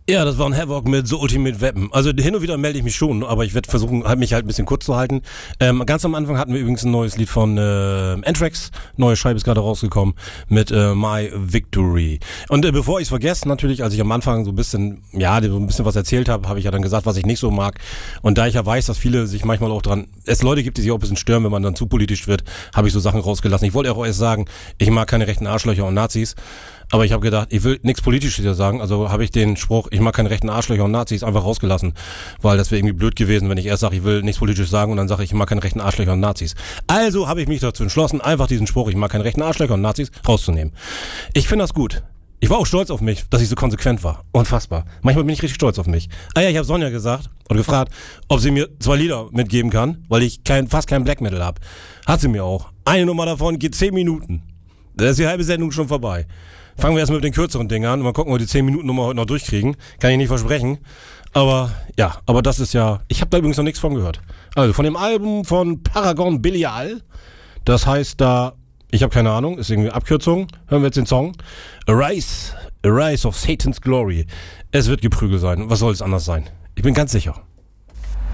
Ja, das war ein Havoc mit The Ultimate Weapon. Also hin und wieder melde ich mich schon, aber ich werde versuchen, mich halt ein bisschen kurz zu halten. Ganz am Anfang hatten wir übrigens ein neues Lied von Anthrax. Neue Scheibe ist gerade rausgekommen mit My Victory. Und bevor ich es vergesse, natürlich, als ich am Anfang so ein bisschen was erzählt habe, habe ich ja dann gesagt, was ich nicht so mag. Und da ich ja weiß, dass viele sich manchmal auch es Leute gibt, die sich auch ein bisschen stören, wenn man dann zu politisch wird, habe ich so Sachen rausgelassen. Ich wollte auch erst sagen, ich mag keine rechten Arschlöcher und Nazis. Aber ich habe gedacht, ich will nichts Politisches sagen, also habe ich den Spruch, ich mag keine rechten Arschlöcher und Nazis, einfach rausgelassen. Weil das wäre irgendwie blöd gewesen, wenn ich erst sage, ich will nichts Politisches sagen und dann sage ich mag keine rechten Arschlöcher und Nazis. Also habe ich mich dazu entschlossen, einfach diesen Spruch, ich mag keine rechten Arschlöcher und Nazis, rauszunehmen. Ich finde das gut. Ich war auch stolz auf mich, dass ich so konsequent war. Unfassbar. Manchmal bin ich richtig stolz auf mich. Ich habe Sonja gesagt und gefragt, ob sie mir 2 Lieder mitgeben kann, weil ich fast kein Black Metal habe. Hat sie mir auch. Eine Nummer davon geht 10 Minuten. Da ist die halbe Sendung schon vorbei. Fangen wir erstmal mit den kürzeren Dingen an. Mal gucken, ob wir die 10-Minuten-Nummer heute noch durchkriegen. Kann ich nicht versprechen. Aber das ist ja... Ich habe da übrigens noch nichts von gehört. Also von dem Album von Paragon Belial. Das heißt da... Ich habe keine Ahnung. Ist irgendwie eine Abkürzung. Hören wir jetzt den Song. Arise of Satan's Glory. Es wird Geprügel sein. Was soll es anders sein? Ich bin ganz sicher.